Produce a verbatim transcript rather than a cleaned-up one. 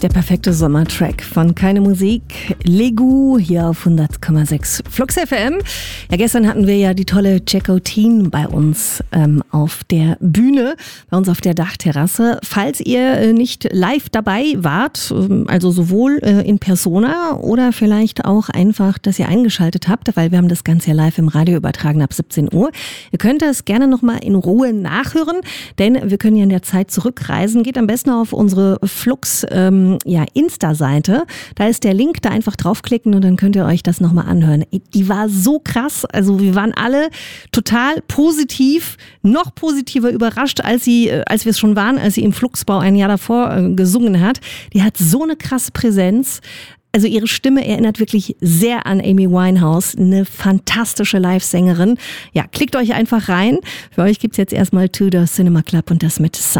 Der perfekte Sommertrack von Keine Musik, Legu, hier auf hundert Komma sechs Flux F M. Ja, gestern hatten wir ja die tolle Jackotin bei uns ähm, auf der Bühne, bei uns auf der Dachterrasse. Falls ihr äh, nicht live dabei wart, äh, also sowohl äh, in Persona oder vielleicht auch einfach, dass ihr eingeschaltet habt, weil wir haben das Ganze ja live im Radio übertragen ab siebzehn Uhr. Ihr könnt es gerne nochmal in Ruhe nachhören, denn wir können ja in der Zeit zurückreisen. Geht am besten auf unsere Flux ähm, ja, Insta-Seite. Da ist der Link, da einfach draufklicken und dann könnt ihr euch das nochmal anhören. Die war so krass, also wir waren alle total positiv, noch positiver überrascht, als sie, als wir es schon waren, als sie im Fluxbau ein Jahr davor äh, gesungen hat. Die hat so eine krasse Präsenz. Also ihre Stimme erinnert wirklich sehr an Amy Winehouse, eine fantastische Live-Sängerin. Ja, klickt euch einfach rein. Für euch gibt's jetzt erstmal Tudor Cinema Club und das mit Sound.